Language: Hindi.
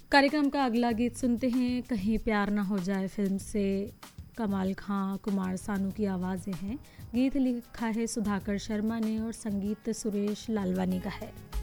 कार्यक्रम का अगला गीत सुनते हैं, कहीं प्यार ना हो जाए फिल्म से। कमाल खां, कुमार सानू की आवाज़ें हैं। गीत लिखा है सुधाकर शर्मा ने और संगीत सुरेश लालवानी का है।